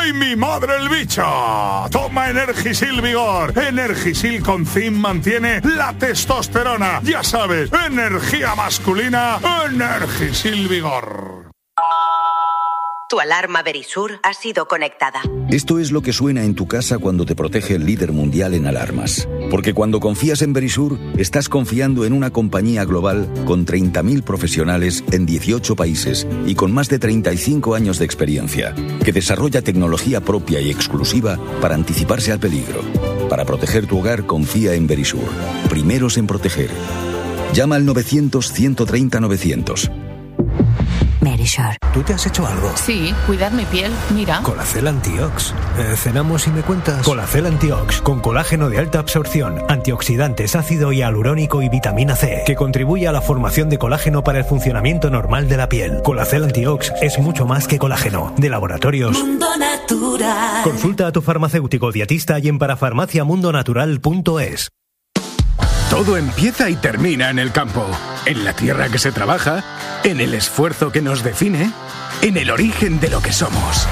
¡Ay, mi madre el bicho! Toma Energisil Vigor. Energisil con zinc mantiene la testosterona. Ya sabes, energía masculina, Energisil Vigor. Tu alarma Verisur ha sido conectada. Esto es lo que suena en tu casa cuando te protege el líder mundial en alarmas. Porque cuando confías en Verisur, estás confiando en una compañía global con 30.000 profesionales en 18 países y con más de 35 años de experiencia, que desarrolla tecnología propia y exclusiva para anticiparse al peligro. Para proteger tu hogar, confía en Verisur. Primeros en proteger. Llama al 900-130-900. Verisur. ¿Tú te has hecho algo? Sí, cuidar mi piel, mira. Colacel Antiox. Cenamos y me cuentas. Colacel Antiox, con colágeno de alta absorción, antioxidantes, ácido hialurónico y vitamina C, que contribuye a la formación de colágeno para el funcionamiento normal de la piel. Colacel Antiox es mucho más que colágeno. De Laboratorios Mundo Natural. Consulta a tu farmacéutico dietista y en parafarmaciamundonatural.es. Todo empieza y termina en el campo, en la tierra que se trabaja, en el esfuerzo que nos define, en el origen de lo que somos.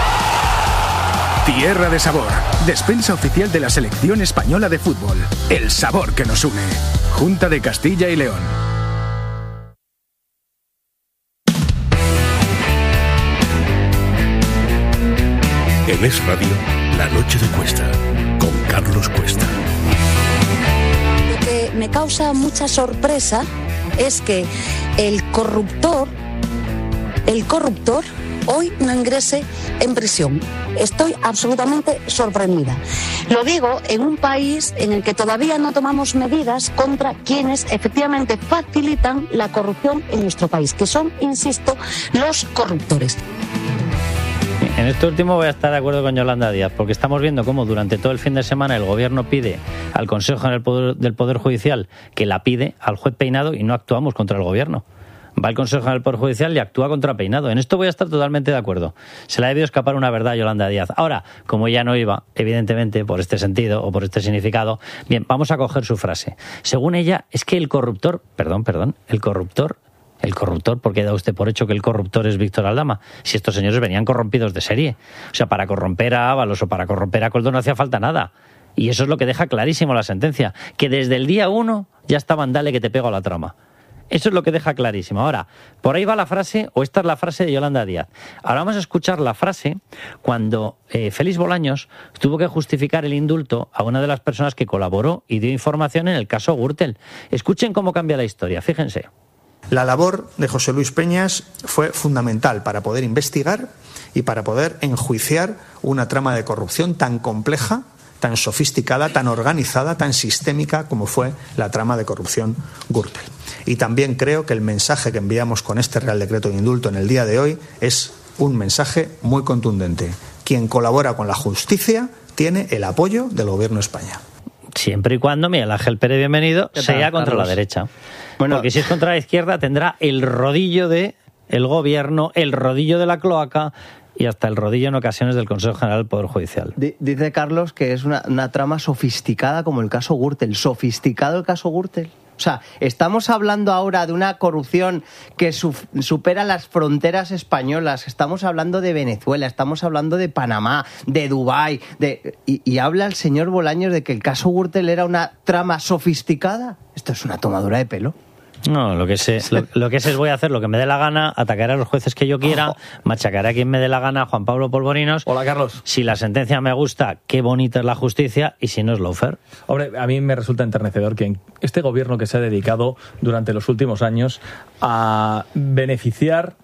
Tierra de Sabor, despensa oficial de la selección española de fútbol. El sabor que nos une. Junta de Castilla y León. En Es Radio, La Noche de Cuesta, con Carlos Cuesta. Lo que me causa mucha sorpresa es que el corruptor hoy no ingrese en prisión. Estoy absolutamente sorprendida. Lo digo en un país en el que todavía no tomamos medidas contra quienes efectivamente facilitan la corrupción en nuestro país, que son, insisto, los corruptores. En esto último voy a estar de acuerdo con Yolanda Díaz, porque estamos viendo cómo durante todo el fin de semana el gobierno pide al Consejo General del Poder Judicial que la pide al juez Peinado y no actuamos contra el gobierno. Va el Consejo General del Poder Judicial y actúa contra Peinado. En esto voy a estar totalmente de acuerdo. Se le ha debido escapar una verdad a Yolanda Díaz. Ahora, como ella no iba, evidentemente, por este sentido o por este significado, bien, vamos a coger su frase. Según ella, es que el corruptor, ¿por qué da usted por hecho que el corruptor es Víctor Aldama? Si estos señores venían corrompidos de serie. O sea, para corromper a Ábalos o para corromper a Koldo no hacía falta nada. Y eso es lo que deja clarísimo la sentencia. Que desde el día 1 ya estaban dale que te pego a la trama. Eso es lo que deja clarísimo. Ahora, por ahí va la frase, o esta es la frase de Yolanda Díaz. Ahora vamos a escuchar la frase cuando Félix Bolaños tuvo que justificar el indulto a una de las personas que colaboró y dio información en el caso Gürtel. Escuchen cómo cambia la historia, fíjense. La labor de José Luis Peñas fue fundamental para poder investigar y para poder enjuiciar una trama de corrupción tan compleja, tan sofisticada, tan organizada, tan sistémica como fue la trama de corrupción Gürtel. Y también creo que el mensaje que enviamos con este Real Decreto de Indulto en el día de hoy es un mensaje muy contundente. Quien colabora con la justicia tiene el apoyo del Gobierno de España. Siempre y cuando Miguel Ángel Pérez, bienvenido, sea contra la derecha. Bueno, porque si es contra la izquierda tendrá el rodillo del Gobierno, el rodillo de la cloaca y hasta el rodillo en ocasiones del Consejo General del Poder Judicial. Dice Carlos que es una trama sofisticada como el caso Gürtel. ¿Sofisticado el caso Gürtel? O sea, estamos hablando ahora de una corrupción que supera las fronteras españolas. Estamos hablando de Venezuela, estamos hablando de Panamá, de Dubái. Y habla el señor Bolaños de que el caso Gürtel era una trama sofisticada. Esto es una tomadura de pelo. No, lo que sé es voy a hacer lo que me dé la gana, atacaré a los jueces que yo quiera, machacaré a quien me dé la gana, Juan Pablo Polvorinos. Hola, Carlos. Si la sentencia me gusta, qué bonita es la justicia, y si no es lawfare. Hombre, a mí me resulta enternecedor que este gobierno que se ha dedicado durante los últimos años a beneficiar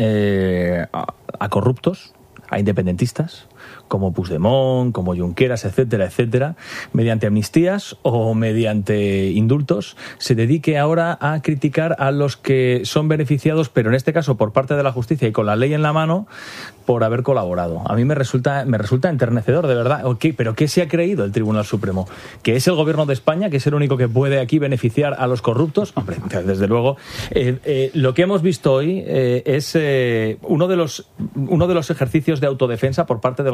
a corruptos, a independentistas, como Puigdemont, como Junqueras, etcétera, etcétera, mediante amnistías o mediante indultos, se dedique ahora a criticar a los que son beneficiados, pero en este caso por parte de la justicia y con la ley en la mano, por haber colaborado. A mí me resulta enternecedor, de verdad. ¿Pero qué se ha creído el Tribunal Supremo? ¿Que es el Gobierno de España, que es el único que puede aquí beneficiar a los corruptos? Hombre, desde luego. Lo que hemos visto hoy es uno de los ejercicios de autodefensa por parte del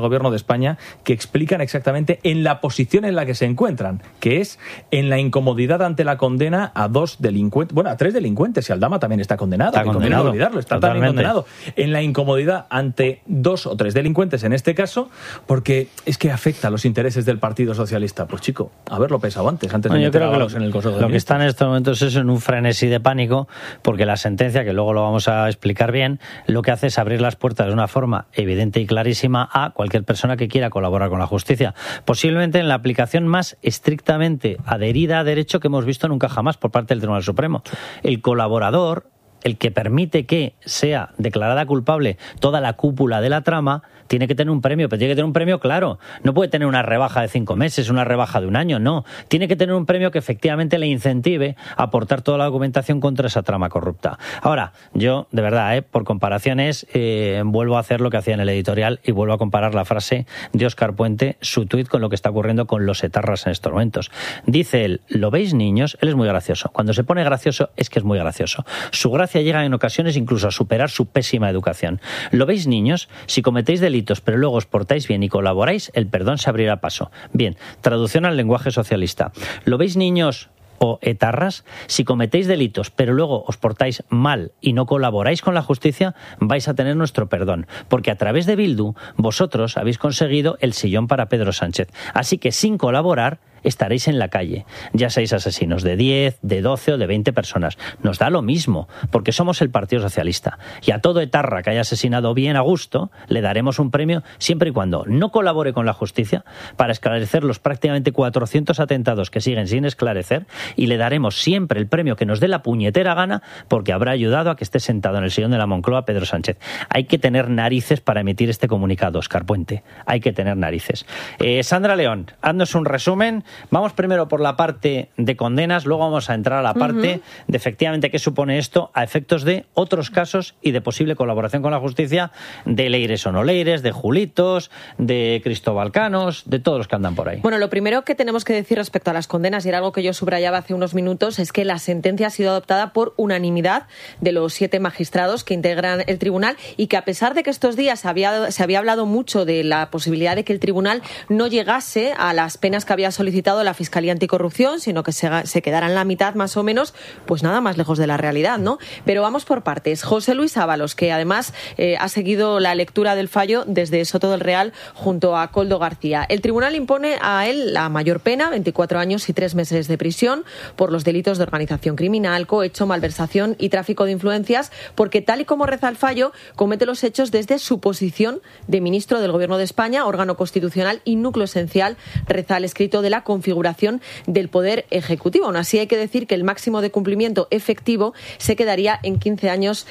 Gobierno de España que explican exactamente en la posición en la que se encuentran, que es en la incomodidad ante la condena a 2 delincuentes, bueno, a 3 delincuentes, y Aldama también está condenado. Está condenado. No olvidarlo, está también condenado. En la incomodidad ante 2 o 3 delincuentes en este caso, porque es que afecta a los intereses del Partido Socialista. Pues chico, haberlo pensado antes de yo meter creo que en el Consejo de lo que está en estos momentos es en un frenesí de pánico, porque la sentencia, que luego lo vamos a explicar bien, lo que hace es abrir las puertas de una forma evidente y clarísima a cualquier persona que quiera colaborar con la justicia. Posiblemente en la aplicación más estrictamente adherida a derecho que hemos visto nunca jamás por parte del Tribunal Supremo. El colaborador, el que permite que sea declarada culpable toda la cúpula de la trama, tiene que tener un premio, pero tiene que tener un premio claro. No puede tener una rebaja de 5 meses, una rebaja de 1 año, no. Tiene que tener un premio que efectivamente le incentive a aportar toda la documentación contra esa trama corrupta. Ahora, yo, de verdad, por comparaciones, vuelvo a hacer lo que hacía en el editorial y vuelvo a comparar la frase de Óscar Puente, su tuit, con lo que está ocurriendo con los etarras en estos momentos. Dice él, ¿lo veis, niños? Él es muy gracioso. Cuando se pone gracioso, es que es muy gracioso. Su gracia llega en ocasiones incluso a superar su pésima educación. ¿Lo veis, niños? Si cometéis delitos, pero luego os portáis bien y colaboráis, el perdón se abrirá paso. Bien, traducción al lenguaje socialista. ¿Lo veis, niños o etarras? Si cometéis delitos, pero luego os portáis mal y no colaboráis con la justicia, vais a tener nuestro perdón, porque a través de Bildu vosotros habéis conseguido el sillón para Pedro Sánchez. Así que sin colaborar estaréis en la calle, ya seáis asesinos de 10, de 12 o de 20 personas. Nos da lo mismo, porque somos el Partido Socialista. Y a todo etarra que haya asesinado bien a gusto, le daremos un premio siempre y cuando no colabore con la justicia para esclarecer los prácticamente 400 atentados que siguen sin esclarecer, y le daremos siempre el premio que nos dé la puñetera gana, porque habrá ayudado a que esté sentado en el sillón de la Moncloa Pedro Sánchez. Hay que tener narices para emitir este comunicado, Óscar Puente. Hay que tener narices. Sandra León, haznos un resumen. Vamos primero por la parte de condenas, luego vamos a entrar a la parte de efectivamente qué supone esto a efectos de otros casos y de posible colaboración con la justicia de Leires o no Leires, de Julitos, de Cristóbal Canos, de todos los que andan por ahí. Bueno, lo primero que tenemos que decir respecto a las condenas, y era algo que yo subrayaba hace unos minutos, es que la sentencia ha sido adoptada por unanimidad de los 7 magistrados que integran el tribunal, y que a pesar de que estos días se había hablado mucho de la posibilidad de que el tribunal no llegase a las penas que había solicitado la Fiscalía Anticorrupción, sino que se quedara en la mitad más o menos, pues nada más lejos de la realidad, ¿no? Pero vamos por partes. José Luis Ábalos, que además ha seguido la lectura del fallo desde Soto del Real junto a Koldo García. El tribunal impone a él la mayor pena, 24 años y 3 meses de prisión, por los delitos de organización criminal, cohecho, malversación y tráfico de influencias, porque tal y como reza el fallo, comete los hechos desde su posición de ministro del Gobierno de España, órgano constitucional y núcleo esencial, reza el escrito de la configuración del Poder Ejecutivo. Aún así, hay que decir que el máximo de cumplimiento efectivo se quedaría en 15 años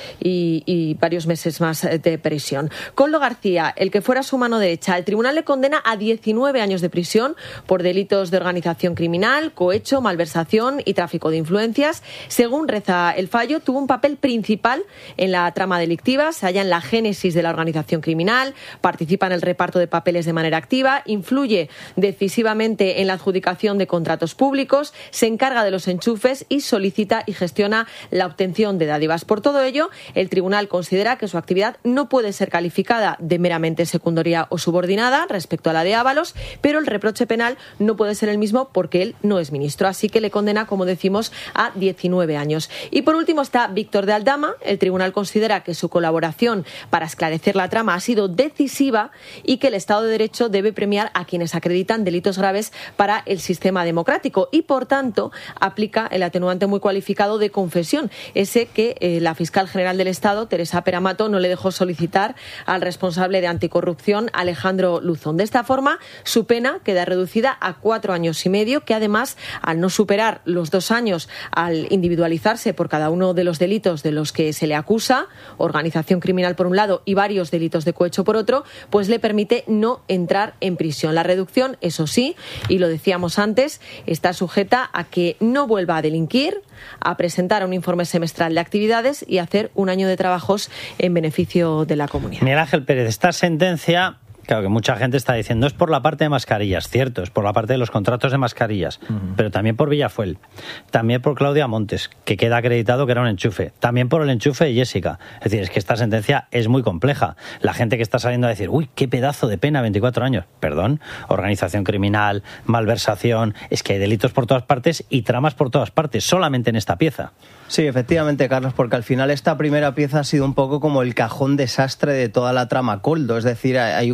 y varios meses más de prisión. Koldo García, el que fuera su mano derecha, el tribunal le condena a 19 años de prisión por delitos de organización criminal, cohecho, malversación y tráfico de influencias. Según reza el fallo, tuvo un papel principal en la trama delictiva, se halla en la génesis de la organización criminal, participa en el reparto de papeles de manera activa, influye decisivamente en la adjudicación de contratos públicos, se encarga de los enchufes y solicita y gestiona la obtención de dádivas. Por todo ello, el tribunal considera que su actividad no puede ser calificada de meramente secundaria o subordinada respecto a la de Ábalos, pero el reproche penal no puede ser el mismo porque él no es ministro, así que le condena, como decimos, a 19 años. Y por último está Víctor de Aldama. El tribunal considera que su colaboración para esclarecer la trama ha sido decisiva y que el Estado de Derecho debe premiar a quienes acreditan delitos graves para el sistema democrático, y por tanto aplica el atenuante muy cualificado de confesión, ese que la fiscal general del Estado, Teresa Peramato, no le dejó solicitar al responsable de anticorrupción, Alejandro Luzón. De esta forma, su pena queda reducida a 4 años y medio, que además, al no superar los 2 años al individualizarse por cada uno de los delitos de los que se le acusa, organización criminal por un lado y varios delitos de cohecho por otro, pues le permite no entrar en prisión. La reducción, eso sí, y lo decíamos antes, está sujeta a que no vuelva a delinquir, a presentar un informe semestral de actividades y hacer un año de trabajos en beneficio de la comunidad. Miguel Ángel Pérez, esta sentencia Claro, que mucha gente está diciendo, es por la parte de mascarillas, cierto, es por la parte de los contratos de mascarillas, pero también por Villafuel, también por Claudia Montes, que queda acreditado que era un enchufe, también por el enchufe de Jessica. Es decir, es que esta sentencia es muy compleja. La gente que está saliendo a decir, uy, qué pedazo de pena, 24 años, perdón, organización criminal, malversación, es que hay delitos por todas partes y tramas por todas partes, solamente en esta pieza. Sí, efectivamente, Carlos, porque al final esta primera pieza ha sido un poco como el cajón desastre de toda la trama Koldo, es decir, hay